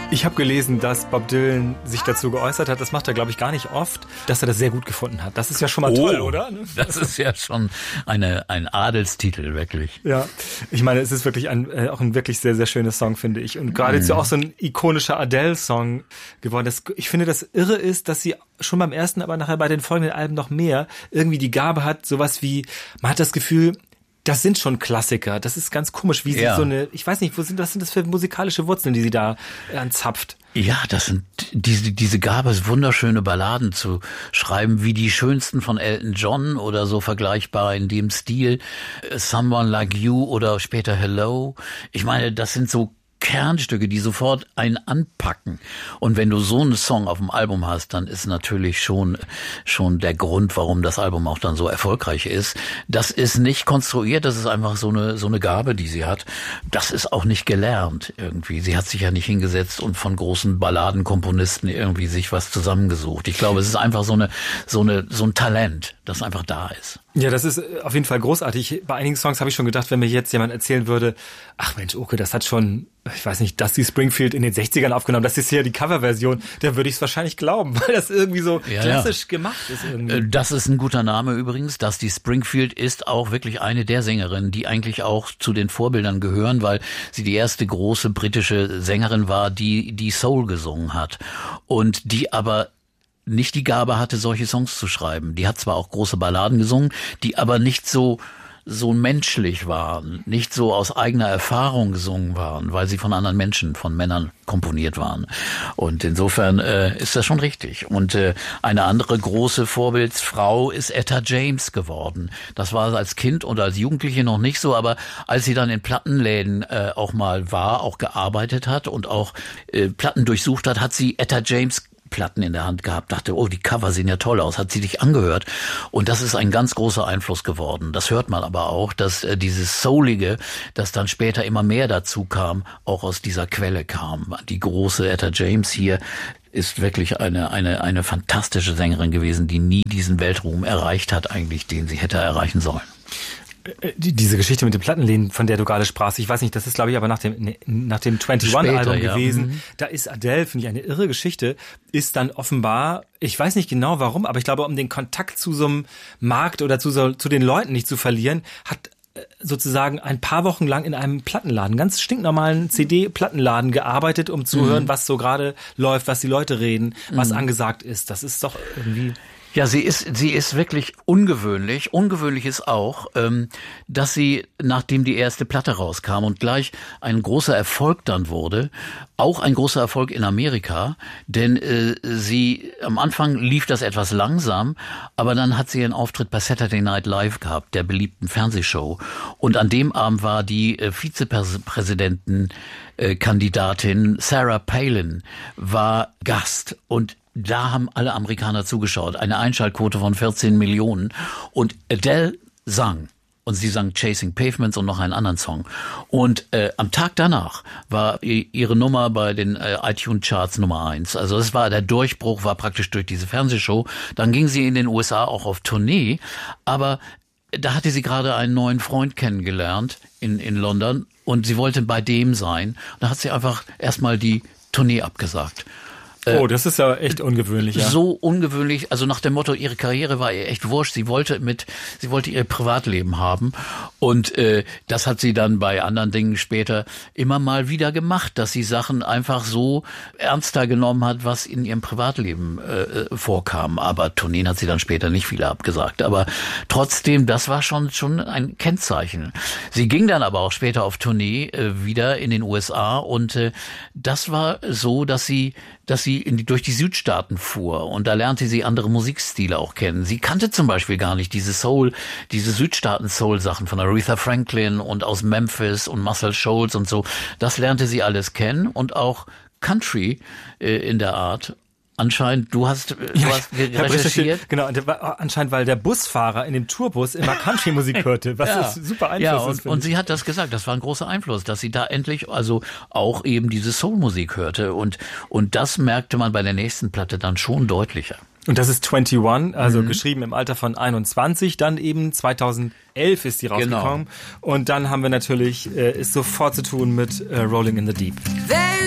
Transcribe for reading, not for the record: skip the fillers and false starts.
Ich habe gelesen, dass Bob Dylan sich dazu geäußert hat, das macht er, glaube ich, gar nicht oft, dass er das sehr gut gefunden hat. Das ist ja schon mal toll, oder? Das ist ja schon ein Adelstitel, wirklich. Ja, ich meine, es ist wirklich auch ein wirklich sehr, sehr schöner Song, finde ich. Und gerade jetzt ja auch so ein ikonischer Adele-Song geworden. Ich finde, das Irre ist, dass sie schon beim ersten, aber nachher bei den folgenden Alben noch mehr irgendwie die Gabe hat, sowas wie, man hat das Gefühl, das sind schon Klassiker. Das ist ganz komisch, wie sie so eine, ich weiß nicht, was sind das für musikalische Wurzeln, die sie da anzapft? Ja, das sind diese Gabe, wunderschöne Balladen zu schreiben, wie die schönsten von Elton John oder so vergleichbar in dem Stil. Someone Like You oder später Hello. Ich meine, das sind so Kernstücke, die sofort einen anpacken. Und wenn du so einen Song auf dem Album hast, dann ist natürlich schon der Grund, warum das Album auch dann so erfolgreich ist. Das ist nicht konstruiert, das ist einfach so eine Gabe, die sie hat. Das ist auch nicht gelernt irgendwie. Sie hat sich ja nicht hingesetzt und von großen Balladenkomponisten irgendwie sich was zusammengesucht. Ich glaube, es ist einfach so ein Talent, das einfach da ist. Ja, das ist auf jeden Fall großartig. Bei einigen Songs habe ich schon gedacht, wenn mir jetzt jemand erzählen würde, ach Mensch, Oke, das hat schon, ich weiß nicht, Dusty Springfield in den 60ern aufgenommen, das ist ja die Coverversion, dann würde ich es wahrscheinlich glauben, weil das irgendwie so klassisch gemacht ist. Irgendwie. Das ist ein guter Name übrigens. Dusty Springfield ist auch wirklich eine der Sängerinnen, die eigentlich auch zu den Vorbildern gehören, weil sie die erste große britische Sängerin war, die Soul gesungen hat und die aber nicht die Gabe hatte, solche Songs zu schreiben. Die hat zwar auch große Balladen gesungen, die aber nicht so menschlich waren, nicht so aus eigener Erfahrung gesungen waren, weil sie von anderen Menschen, von Männern komponiert waren. Und insofern ist das schon richtig. Und eine andere große Vorbildsfrau ist Etta James geworden. Das war als Kind und als Jugendliche noch nicht so, aber als sie dann in Plattenläden auch mal war, auch gearbeitet hat und auch Platten durchsucht hat sie Etta James Platten in der Hand gehabt, dachte, oh, die Cover sehen ja toll aus, hat sie dich angehört. Und das ist ein ganz großer Einfluss geworden. Das hört man aber auch, dass dieses Soulige, das dann später immer mehr dazu kam, auch aus dieser Quelle kam. Die große Etta James hier ist wirklich eine fantastische Sängerin gewesen, die nie diesen Weltruhm erreicht hat, eigentlich, den sie hätte erreichen sollen. Diese Geschichte mit den Plattenläden, von der du gerade sprachst, ich weiß nicht, das ist, glaube ich, aber nach dem 21-Album gewesen. Da ist Adele, finde ich, eine irre Geschichte, ist dann offenbar, ich weiß nicht genau warum, aber ich glaube, um den Kontakt zu so einem Markt oder zu den Leuten nicht zu verlieren, hat sozusagen ein paar Wochen lang in einem Plattenladen, ganz stinknormalen CD-Plattenladen gearbeitet, um zu hören, was so gerade läuft, was die Leute reden, was angesagt ist. Das ist doch irgendwie... Ja, sie ist wirklich ungewöhnlich. Ungewöhnlich ist auch, dass sie, nachdem die erste Platte rauskam und gleich ein großer Erfolg dann wurde, auch ein großer Erfolg in Amerika, denn am Anfang lief das etwas langsam, aber dann hat sie einen Auftritt bei Saturday Night Live gehabt, der beliebten Fernsehshow. Und an dem Abend war die Vizepräsidentenkandidatin Sarah Palin war Gast und da haben alle Amerikaner zugeschaut. Eine Einschaltquote von 14 Millionen. Und Adele sang. Und sie sang Chasing Pavements und noch einen anderen Song. Und am Tag danach war ihre Nummer bei den iTunes-Charts Nummer 1. Also der Durchbruch war praktisch durch diese Fernsehshow. Dann ging sie in den USA auch auf Tournee. Aber da hatte sie gerade einen neuen Freund kennengelernt in London. Und sie wollte bei dem sein. Da hat sie einfach erstmal die Tournee abgesagt. Oh, das ist ja echt ungewöhnlich, ja. So ungewöhnlich, also nach dem Motto, ihre Karriere war ihr echt wurscht, sie wollte ihr Privatleben haben und das hat sie dann bei anderen Dingen später immer mal wieder gemacht, dass sie Sachen einfach so ernster genommen hat, was in ihrem Privatleben vorkam, aber Tourneen hat sie dann später nicht viele abgesagt, aber trotzdem, das war schon ein Kennzeichen. Sie ging dann aber auch später auf Tournee wieder in den USA und das war so, dass sie durch die Südstaaten fuhr und da lernte sie andere Musikstile auch kennen. Sie kannte zum Beispiel gar nicht diese Südstaaten-Soul-Sachen von Aretha Franklin und aus Memphis und Muscle Shoals und so. Das lernte sie alles kennen und auch Country in der Art. Anscheinend, du hast recherchiert. Genau, anscheinend, weil der Busfahrer in dem Tourbus immer Country-Musik hörte, was super Einfluss ist. Und sie hat das gesagt, das war ein großer Einfluss, dass sie da endlich also auch eben diese Soul-Musik hörte und das merkte man bei der nächsten Platte dann schon deutlicher. Und das ist 21, also geschrieben im Alter von 21, dann eben 2011 ist die rausgekommen. Genau. Und dann haben wir natürlich, ist sofort zu tun mit Rolling in the Deep.